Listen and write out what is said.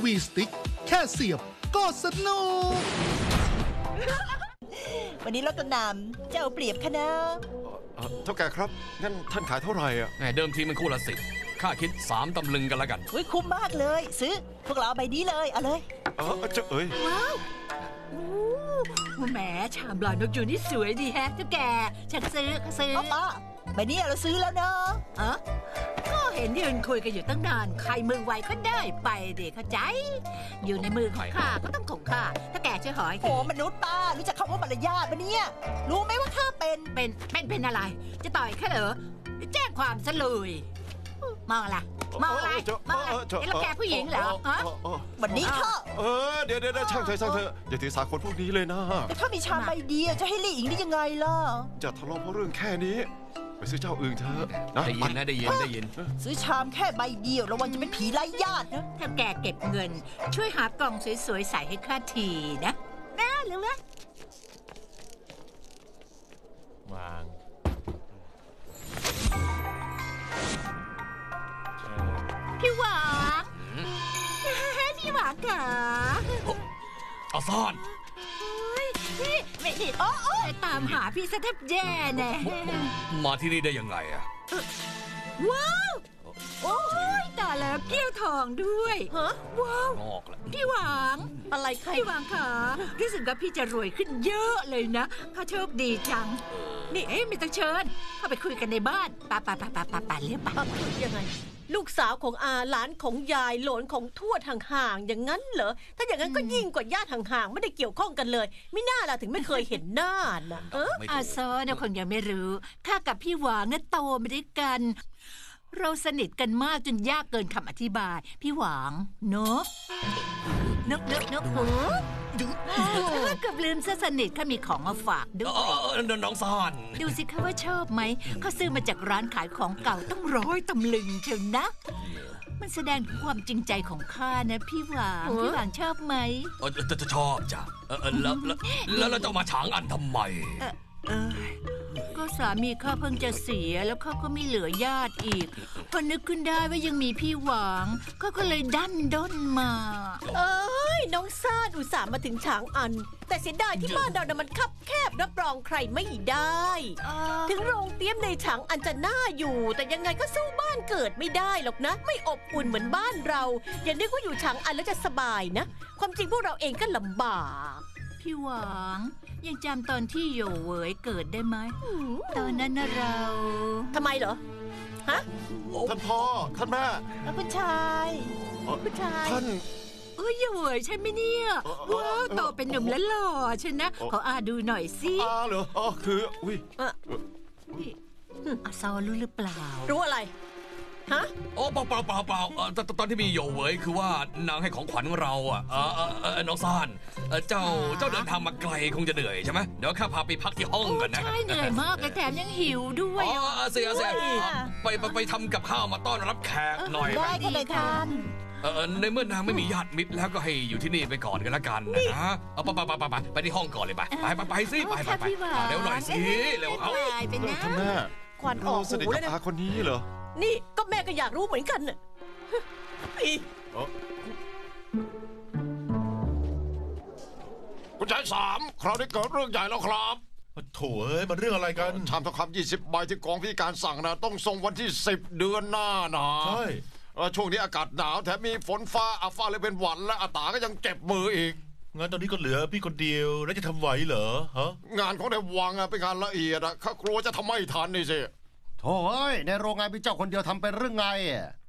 วีสติ๊กแค่เสียบก็สนุกวันนี้รถกระหน่ำจะเอาเปรียบคะนะเท่าแก่ครับงั้นท่านขายเท่าไหร่อ่ะเดิมทีมันคู่ละ10ค่าคิด3 ตำลึงกันแล้วกันคุ้มมากเลยซื้อพวกเราเอาใบนี้เลยเอาเลยเจ้าเอ๋ยว้าวแหมชามลอยนกยูงนี่สวยดีแฮะเจ้าแกฉันซื้อป้าใบนี้เราซื้อแล้วเนาะก็เห็นยืนคุยกันอยู่ตั้งนานใครมือไวก็ได้ไปเด็กเข้าใจอยู่ในมือของข้าก็ต้องของข้าถ้าแกช่วยหอยโอ้มนุษย์ป้ารู้จักคำว่ามารยาทปะเนี่ยรู้ไหมว่าข้าเป็นอะไรจะต่อยแค่เหรอแจ้งความซะเลยมองอะไรแล้วแกผู้หญิงเหรอวันนี้เถอะเดี๋ยวช่างเถอะอย่าถือสาคนพวกนี้เลยนะแต่ถ้ามีชามใบเดียวจะให้ลี่อิงได้ยังไงล่ะจะทะเลาะเพราะเรื่องแค่นี้ไปซื้อเจ้าอื่นเถอะได้ยินซื้อชามแค่ใบเดียวระวังจะเป็นผีไร้ญาตินะถ้าแกเก็บเงินช่วยหากล่องสวยๆใส่ให้ข้าทีนะหรือวะวางพี่หวานพี่หวานค่ะเอาซ่อนพี่ไม่ดิตามหาพี่ซะแทบแย่แน่มาที่นี่ได้ยังไงอะว้าวโอ้ยตายแล้วเกี้ยวทองด้วยว้าวพี่หวานอะไรใครพี่หวานค่ะรู้สึกว่าพี่จะรวยขึ้นเยอะเลยนะข้าโชคดีจังนี่ไม่ต้องเชิญเข้าไปคุยกันในบ้านป่าเรียบป่ายังไงลูกสาวของอาหลานของยายหลานของทวดห่างๆอย่างนั้นเหรอถ้าอย่างนั้นก็ยิ่งกว่าญาติห่างๆไม่ได้เกี่ยวข้องกันเลยไม่น่าล่ะถึงไม่เคยเห็นหน้านะอาซอนะคงยังไม่รู้ข้ากับพี่หวานน่ะโตมาด้วยกันเราสนิทกันมากจนยากเกินคำอธิบายพี่หวางเนอะนึกกับลืมซะสนิทข้ามีของมาฝากด้วยน้องซ่อนดูสิคะว่าชอบไหมเขาซื้อมาจากร้านขายของเก่าต้อง100 ตำลึงเชียวนะมันแสดงความจริงใจของข้านะพี่หวางชอบไหมจะชอบจ้ะแล้วเราจะมาฉางอันทำไมก็สามีข้าเพิ่งจะเสียแล้วข้าก็ไม่เหลือญาติอีกพอนึกขึ้นได้ว่ายังมีพี่หวางก็เลยดันด้นมาน้องซ่าอุตส่าห์มาถึงฉางอันแต่เสียดายที่บ้านเรามันคับแคบรับรองใครไม่ได้ถึงโรงเตี้ยมในฉางอันจะน่าอยู่แต่ยังไงก็สู้บ้านเกิดไม่ได้หรอกนะไม่อบอุ่นเหมือนบ้านเราอย่านึกว่าอยู่ฉางอันแล้วจะสบายนะความจริงพวกเราเองก็ลำบากพี่หวางยังจำตอนที่โยเหวยเกิดได้ไหมตอนนั้นนะเราทำไมเหรอฮะท่านพ่อท่านแม่คุณชายท่านโยเหวยใช่ไหมเนี่ยว้าวโตเป็นหนุ่มและหล่อใช่นะขออาดูหน่อยสิเหรอคืออุ้ยอาซอรู้หรือเปล่ารู้อะไรฮะโอ้เปล่าตอนที่มีโยเหวยคือว่านางให้ของขวัญเราอ่ะน้องซ่านเจ้าเดินทางมาไกลคงจะเหนื่อยใช่ไหมเดี๋ยวข้าพาไปพักที่ห้องกันนะใช่เหนื่อยมากเลยแถมยังหิวด้วยเสียไปทำกับข้าวมาต้อนรับแขกหน่อยได้กันเลยค่ะในเมื่อนางไม่มีญาติมิตรแล้วก็ให้อยู่ที่นี่ไปก่อนกันละกันนะไปที่ห้องก่อนเลยไปสิไปเร็วหน่อยสิเร็วเอาท่านแม่ควันออกหูเลยนะคนนี้เหรอนี่ก็แม่ก็อยากรู้เหมือนกันน่ะคุณชาย3คราวนี้เกิดเรื่องใหญ่แล้วครับโถ่มันเรื่องอะไรกันชามทองคำ20 ใบที่กองพิธีการสั่งนะต้องส่งวันที่10 เดือนหน้านะใช่ช่วงนี้อากาศหนาวแถมมีฝนฟ้าฟ้าเลยเป็นหวัดและอาตาก็ยังเจ็บมืออีกงั้นตอนนี้ก็เหลือพี่คนเดียวแล้วจะทำไหวเหรอฮะงานของในวังเป็นงานละเอียดข้ากลัวจะทำไม่ทันนี่สิโถ่ในโรงงานพี่เจ้าคนเดียวทำเป็นเรื่องไง